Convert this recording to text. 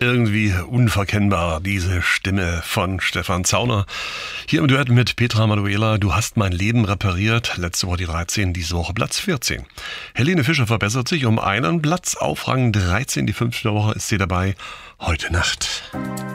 Irgendwie unverkennbar, diese Stimme von Stefan Zauner. Hier im Duett mit Petra Manuela, Du hast mein Leben repariert. Letzte Woche die 13, diese Woche Platz 14. Helene Fischer verbessert sich um einen Platz auf Rang 13. Die 5. Woche ist sie dabei. Heute Nacht.